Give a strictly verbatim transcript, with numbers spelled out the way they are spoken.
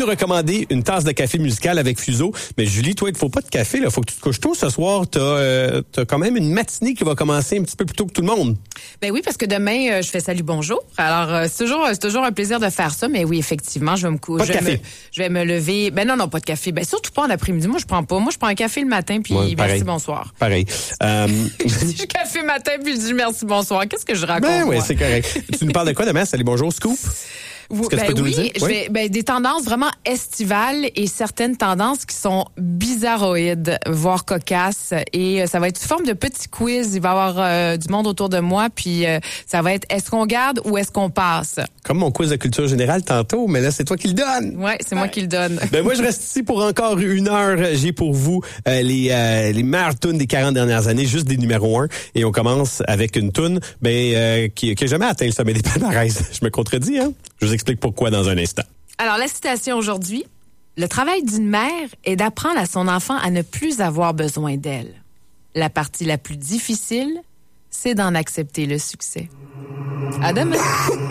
recommander une tasse de café musical avec Fuseau. Mais Julie, toi, il ne faut pas de café. Il faut que tu te couches tôt ce soir. Tu as euh, quand même une matinée qui va commencer un petit peu plus tôt que tout le monde. Ben oui, parce que demain, euh, je fais salut bonjour. Alors, euh, c'est toujours, c'est toujours un plaisir de faire ça. Mais oui, effectivement, je vais me coucher. Pas de je café. Me, je vais me lever. Ben non, non, pas de café. Ben surtout pas en après-midi. Moi, je prends pas. Moi, je prends un café le matin, puis Ouais, merci, bonsoir. Pareil. Euh... je dis café matin, puis je dis merci, bonsoir. Qu'est-ce que je raconte? Ben oui, moi? c'est correct. Tu nous parles de quoi demain? Salut bonjour, Scoop? Vous, ben oui, je oui? Vais, ben, des tendances vraiment estivales et certaines tendances qui sont bizarroïdes, voire cocasses. Et euh, ça va être sous forme de petits quiz. Il va y avoir euh, du monde autour de moi, puis euh, ça va être est-ce qu'on garde ou est-ce qu'on passe? Comme mon quiz de culture générale tantôt, mais là, c'est toi qui le donne. Oui, c'est ouais. moi qui le donne. Ben moi, je reste ici pour encore une heure. J'ai pour vous euh, les, euh, les meilleures tunes des quarante dernières années, juste des numéros un. Et on commence avec une tune ben, euh, qui n'a jamais atteint le sommet des palmarès. Je me contredis, hein? Je vous explique pourquoi dans un instant. Alors, la citation aujourd'hui. Le travail d'une mère est d'apprendre à son enfant à ne plus avoir besoin d'elle. La partie la plus difficile, c'est d'en accepter le succès. À demain!